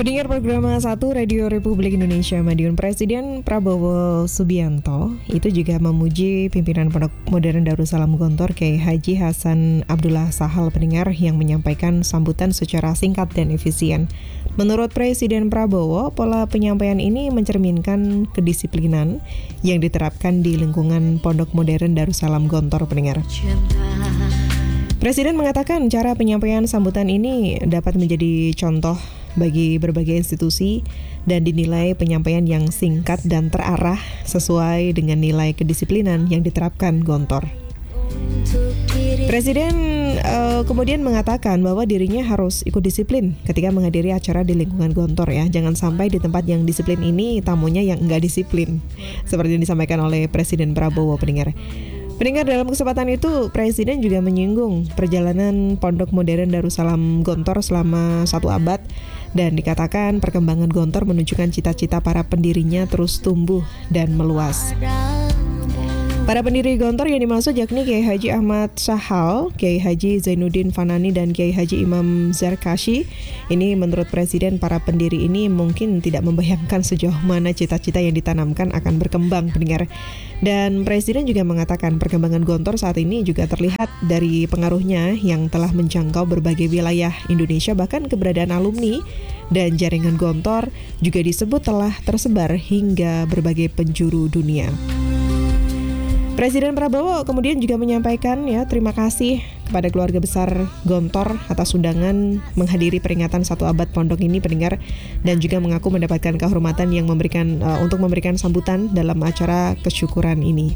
Pendengar program 1 Radio Republik Indonesia Madiun, Presiden Prabowo Subianto itu juga memuji pimpinan Pondok Modern Darussalam Gontor Kiai Haji Hasan Abdullah Sahal pendengar yang menyampaikan sambutan secara singkat dan efisien. Menurut Presiden Prabowo, pola penyampaian ini mencerminkan kedisiplinan yang diterapkan di lingkungan Pondok Modern Darussalam Gontor pendengar. Presiden mengatakan cara penyampaian sambutan ini dapat menjadi contoh bagi berbagai institusi dan dinilai penyampaian yang singkat dan terarah sesuai dengan nilai kedisiplinan yang diterapkan Gontor. Presiden kemudian mengatakan bahwa dirinya harus ikut disiplin ketika menghadiri acara di lingkungan Gontor ya. Jangan sampai di tempat yang disiplin ini tamunya yang enggak disiplin, seperti yang disampaikan oleh Presiden Prabowo pendengar. Dalam kesempatan itu, Presiden juga menyinggung perjalanan Pondok Modern Darussalam Gontor selama 1 abad dan dikatakan perkembangan Gontor menunjukkan cita-cita para pendirinya terus tumbuh dan meluas. Para pendiri Gontor yang dimaksud yakni Kiai Haji Ahmad Sahal, Kiai Haji Zainuddin Fanani, dan Kiai Haji Imam Zarkashi. Ini menurut Presiden, para pendiri ini mungkin tidak membayangkan sejauh mana cita-cita yang ditanamkan akan berkembang pendengar. Dan Presiden juga mengatakan perkembangan Gontor saat ini juga terlihat dari pengaruhnya yang telah menjangkau berbagai wilayah Indonesia, bahkan keberadaan alumni dan jaringan Gontor juga disebut telah tersebar hingga berbagai penjuru dunia. Presiden Prabowo kemudian juga menyampaikan terima kasih kepada keluarga besar Gontor atas undangan menghadiri peringatan 1 abad pondok ini pendengar, dan juga mengaku mendapatkan kehormatan yang untuk memberikan sambutan dalam acara kesyukuran ini.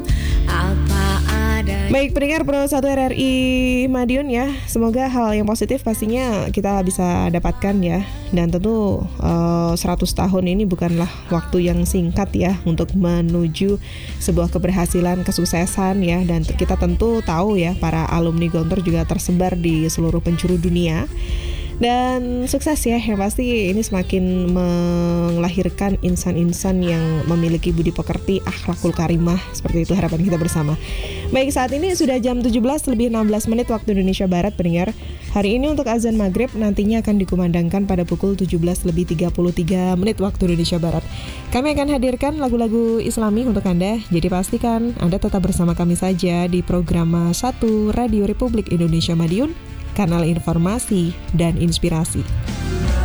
Baik pendengar Pro 1 RRI Madiun ya, semoga hal yang positif pastinya kita bisa dapatkan ya. Dan tentu 100 tahun ini bukanlah waktu yang singkat ya untuk menuju sebuah keberhasilan, kesuksesan ya. Dan kita tentu tahu ya para alumni Gontor juga tersebar di seluruh penjuru dunia. Dan sukses ya, yang pasti ini semakin melahirkan insan-insan yang memiliki budi pekerti, akhlakul karimah. Seperti itu harapan kita bersama. Baik, saat ini sudah jam 17:16 waktu Indonesia Barat pendengar. Hari ini untuk azan maghrib nantinya akan dikumandangkan pada pukul 17:33 waktu Indonesia Barat. Kami akan hadirkan lagu-lagu Islami untuk Anda. Jadi pastikan Anda tetap bersama kami saja di program 1 Radio Republik Indonesia Madiun, kanal informasi dan inspirasi.